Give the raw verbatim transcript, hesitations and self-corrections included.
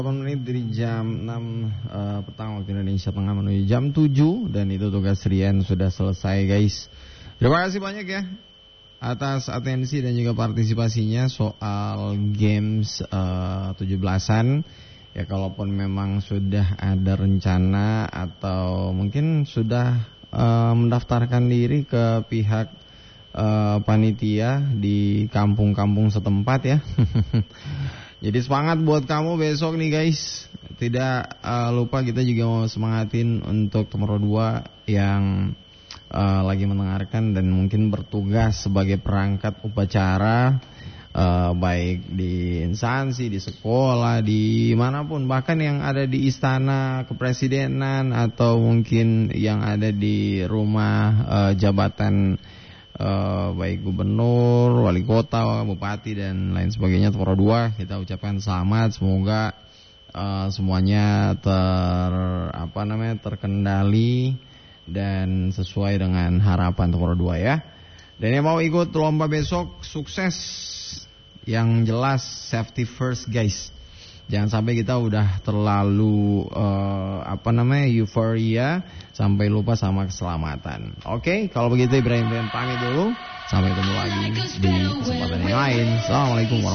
delapan menit dari jam enam uh, petang waktu Indonesia Tengah menuju jam tujuh. Dan itu tugas Rian sudah selesai, guys. Terima kasih banyak ya atas atensi dan juga partisipasinya soal games uh, tujuh belasan. Ya kalaupun memang sudah ada rencana atau mungkin sudah uh, mendaftarkan diri ke pihak uh, panitia di kampung-kampung setempat ya. Jadi semangat buat kamu besok nih guys. Tidak uh, lupa kita juga mau semangatin untuk nomor dua yang uh, lagi mendengarkan dan mungkin bertugas sebagai perangkat upacara, uh, baik di instansi, di sekolah, di manapun, bahkan yang ada di istana kepresidenan atau mungkin yang ada di rumah uh, jabatan Uh, baik gubernur, wali kota, bupati dan lain sebagainya. Nomor dua kita ucapkan selamat, semoga uh, semuanya ter apa namanya terkendali dan sesuai dengan harapan nomor dua ya. Dan yang mau ikut lomba besok sukses, yang jelas safety first guys. Jangan sampai kita udah terlalu uh, apa namanya euforia sampai lupa sama keselamatan. Oke, okay? Kalau begitu Ibrahim Brian pamit dulu. Sampai ketemu lagi di kesempatan yang lain. Assalamualaikum warahmatullahi wabarakatuh.